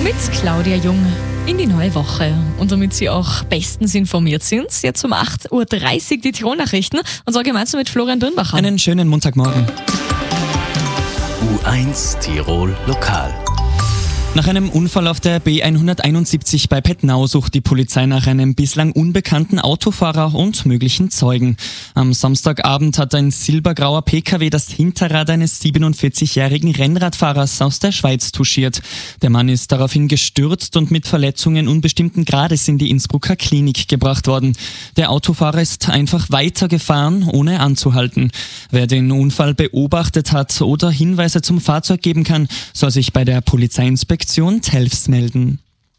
Mit Claudia Jung in die neue Woche. Und damit Sie auch bestens informiert sind, jetzt um 8.30 Uhr die Tirol-Nachrichten und so gemeinsam mit Florian Dürnbacher. Einen schönen Montagmorgen. U1 Tirol Lokal. Nach einem Unfall auf der B171 bei Pettnau sucht die Polizei nach einem bislang unbekannten Autofahrer und möglichen Zeugen. Am Samstagabend hat ein silbergrauer PKW das Hinterrad eines 47-jährigen Rennradfahrers aus der Schweiz touchiert. Der Mann ist daraufhin gestürzt und mit Verletzungen unbestimmten Grades in die Innsbrucker Klinik gebracht worden. Der Autofahrer ist einfach weitergefahren, ohne anzuhalten. Wer den Unfall beobachtet hat oder Hinweise zum Fahrzeug geben kann, soll sich bei der Polizeiinspektion TELFS melden.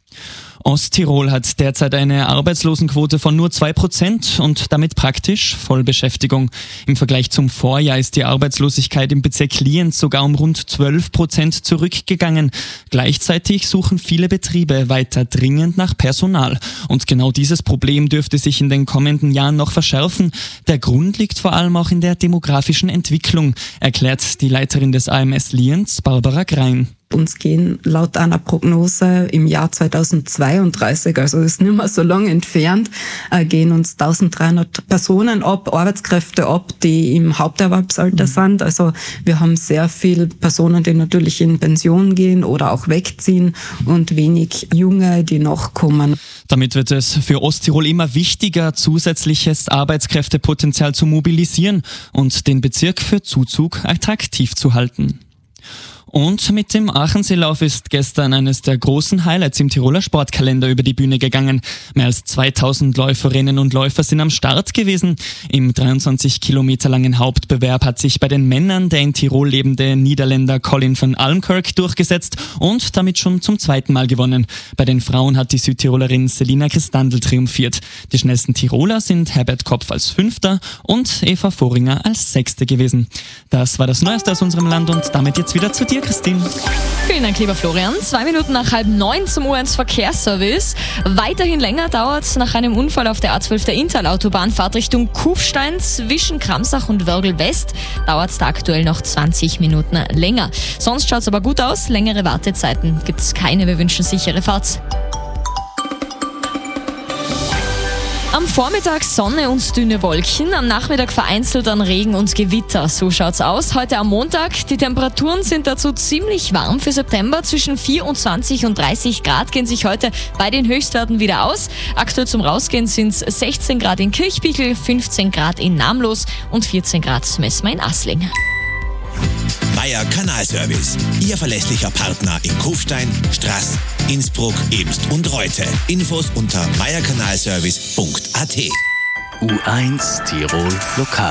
Osttirol hat derzeit eine Arbeitslosenquote von nur 2% und damit praktisch Vollbeschäftigung. Im Vergleich zum Vorjahr ist die Arbeitslosigkeit im Bezirk Lienz sogar um rund 12% zurückgegangen. Gleichzeitig suchen viele Betriebe weiter dringend nach Personal. Und genau dieses Problem dürfte sich in den kommenden Jahren noch verschärfen. Der Grund liegt vor allem auch in der demografischen Entwicklung, erklärt die Leiterin des AMS Lienz, Barbara Grein. Uns gehen laut einer Prognose im Jahr 2032, also ist nicht mehr so lange entfernt, gehen uns 1300 Personen ab, Arbeitskräfte ab, die im Haupterwerbsalter sind. Also wir haben sehr viele Personen, die natürlich in Pension gehen oder auch wegziehen und wenig Junge, die nachkommen. Damit wird es für Osttirol immer wichtiger, zusätzliches Arbeitskräftepotenzial zu mobilisieren und den Bezirk für Zuzug attraktiv zu halten. Und mit dem Aachenseelauf ist gestern eines der großen Highlights im Tiroler Sportkalender über die Bühne gegangen. Mehr als 2000 Läuferinnen und Läufer sind am Start gewesen. Im 23 Kilometer langen Hauptbewerb hat sich bei den Männern der in Tirol lebende Niederländer Colin van Almkirk durchgesetzt und damit schon zum zweiten Mal gewonnen. Bei den Frauen hat die Südtirolerin Selina Christandl triumphiert. Die schnellsten Tiroler sind Herbert Kopf als Fünfter und Eva Voringer als Sechste gewesen. Das war das Neueste aus unserem Land und damit jetzt wieder zu dir, Christine. Vielen Dank, lieber Florian. 2 Minuten nach 8:30 zum U1 Verkehrsservice. Weiterhin länger dauert es nach einem Unfall auf der A12 der Interlautobahn. Fahrt Richtung Kufstein zwischen Kramsach und Wörgl West. Dauert es da aktuell noch 20 Minuten länger. Sonst schaut es aber gut aus. Längere Wartezeiten gibt es keine. Wir wünschen sichere Fahrt. Am Vormittag Sonne und dünne Wolken, am Nachmittag vereinzelt dann Regen und Gewitter. So schaut's aus. Heute am Montag. Die Temperaturen sind dazu ziemlich warm für September. Zwischen 24 und 30 Grad gehen sich heute bei den Höchstwerten wieder aus. Aktuell zum Rausgehen sind es 16 Grad in Kirchbichl, 15 Grad in Namlos und 14 Grad messen wir in Asling. Meier Kanalservice. Ihr verlässlicher Partner in Kufstein, Straß, Innsbruck, Ebst und Reute. Infos unter meierkanalservice.at. U1 Tirol Lokal.